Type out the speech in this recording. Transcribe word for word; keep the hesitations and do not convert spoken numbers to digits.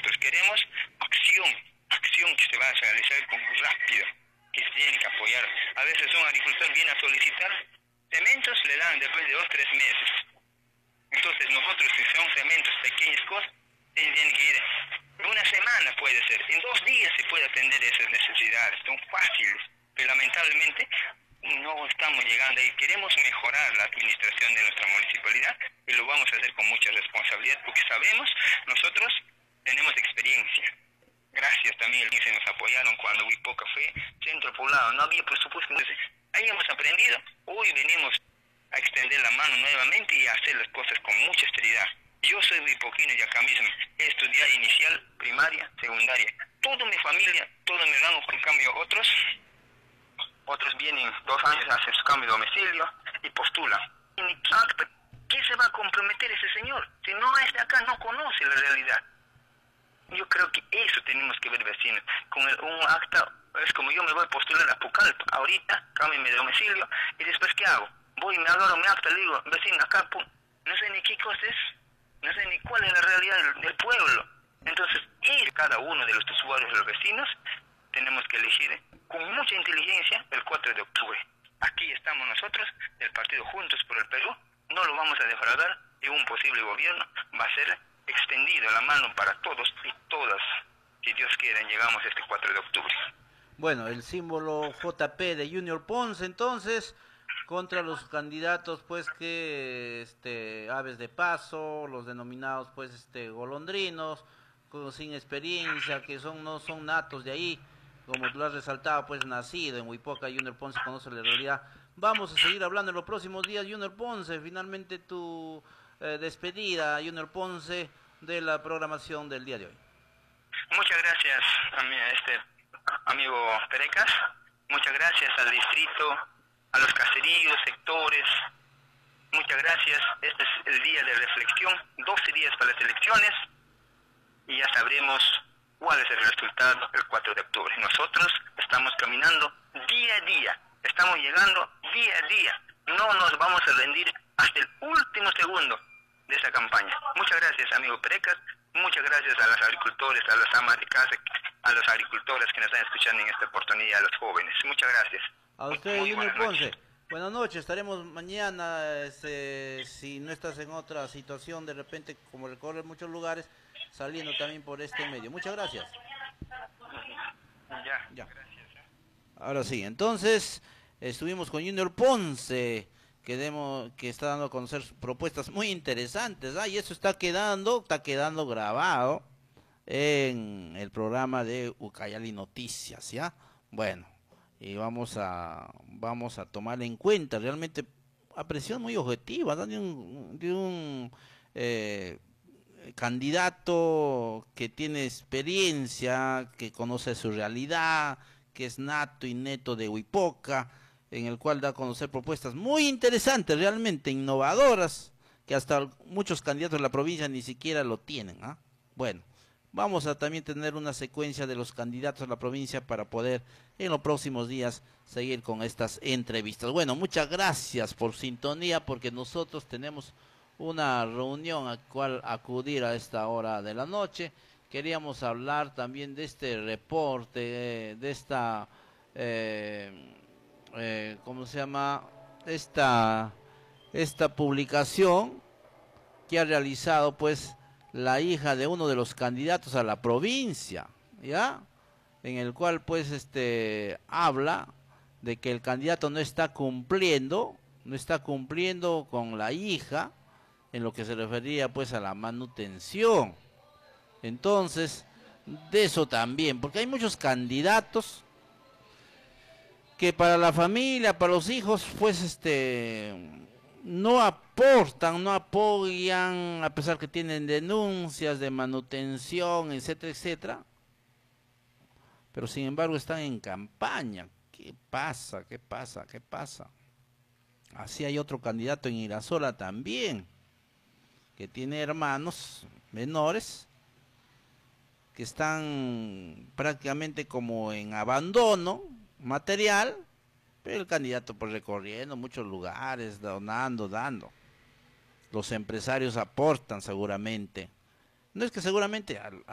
nosotros queremos acción, acción que se va a realizar con rápido, que se tienen que apoyar. A veces un agricultor viene a solicitar cementos, le dan después de dos, tres meses. Entonces nosotros, si son cementos, pequeñas cosas, tienen que ir una semana, puede ser, en dos días se puede atender esas necesidades, son fáciles, pero lamentablemente no estamos llegando ahí. Queremos mejorar la administración de nuestra municipalidad y lo vamos a hacer con mucha responsabilidad porque sabemos, nosotros tenemos experiencia. Gracias también, se nos apoyaron cuando Huipoca fue centro poblado, no había presupuesto, entonces ahí hemos aprendido, hoy venimos a extender la mano nuevamente y a hacer las cosas con mucha seriedad. Yo soy huipoquino y acá mismo he estudiado inicial, primaria, secundaria. Toda mi familia, todos mis ramos, en cambio otros, otros vienen dos años, hacen su cambio de domicilio y postulan. ¿Qué se va a comprometer ese señor? Si no es de acá, no conoce la realidad. Yo creo que eso tenemos que ver, vecinos. Con el, un acta, es como yo me voy a postular a Pucallpa, ahorita, cambio mi domicilio, y después ¿qué hago? Voy y me agarro mi acta, le digo, vecino, acá, pum, no sé ni qué cosa es, no sé ni cuál es la realidad del, del pueblo. Entonces, y cada uno de los usuarios, los vecinos, tenemos que elegir con mucha inteligencia el cuatro de octubre. Aquí estamos nosotros, del partido Juntos por el Perú, no lo vamos a defraudar y un posible gobierno va a ser extendido la mano para todos y todas, si Dios quiere, llegamos este cuatro de octubre. Bueno, el símbolo J P de Junior Ponce, entonces, contra los candidatos, pues, que, este, aves de paso, los denominados, pues, este, golondrinos, con, sin experiencia, que son, no son natos de ahí, como tú lo has resaltado, pues, nacido en Huipoca, Junior Ponce conoce la realidad. Vamos a seguir hablando en los próximos días, Junior Ponce, finalmente tu eh, despedida, Junior Ponce, de la programación del día de hoy. Muchas gracias a mi, a este amigo Perecas, muchas gracias al distrito, a los caseríos, sectores, muchas gracias. Este es el día de reflexión, doce días para las elecciones y ya sabremos cuál es el resultado el cuatro de octubre. Nosotros estamos caminando día a día, estamos llegando día a día, no nos vamos a rendir hasta el último segundo de esa campaña. Muchas gracias, amigo Perecas, muchas gracias a los agricultores, a las amas de casa, a los agricultores que nos están escuchando en esta oportunidad, a los jóvenes. Muchas gracias. A usted, Muy Junior buenas Ponce. noches. Buenas noches, estaremos mañana, este, si no estás en otra situación, de repente, como recorre muchos lugares, saliendo también por este medio. Muchas gracias. Ya, Ya. gracias. ¿eh? Ahora sí, entonces, estuvimos con Junior Ponce, que, demos, que está dando a conocer propuestas muy interesantes, ¿ah? Y eso está quedando, está quedando grabado en el programa de Ucayali Noticias, ¿ya? Bueno, y vamos a vamos a tomar en cuenta realmente apreciación muy objetiva, ¿no? de un, de un eh, candidato que tiene experiencia, que conoce su realidad, que es nato y neto de Huipoca, en el cual da a conocer propuestas muy interesantes, realmente innovadoras, que hasta muchos candidatos de la provincia ni siquiera lo tienen, ¿ah? Bueno, vamos a también tener una secuencia de los candidatos a la provincia para poder en los próximos días seguir con estas entrevistas. Bueno, muchas gracias por sintonía, porque nosotros tenemos una reunión a cual acudir a esta hora de la noche. Queríamos hablar también de este reporte, de esta, eh, eh, ¿cómo se llama? Esta, esta publicación que ha realizado, pues, la hija de uno de los candidatos a la provincia, ¿ya? En el cual, pues, este, habla de que el candidato no está cumpliendo, no está cumpliendo con la hija, en lo que se refería, pues, a la manutención. Entonces, de eso también, porque hay muchos candidatos que para la familia, para los hijos, pues, este, no aportan, no apoyan, a pesar que tienen denuncias de manutención, etcétera, etcétera, pero sin embargo están en campaña. ¿Qué pasa? ¿Qué pasa? ¿Qué pasa? Así hay otro candidato en Irasola también, que tiene hermanos menores, que están prácticamente como en abandono material, pero el candidato pues recorriendo muchos lugares, donando, dando. Los empresarios aportan seguramente. No es que seguramente, al,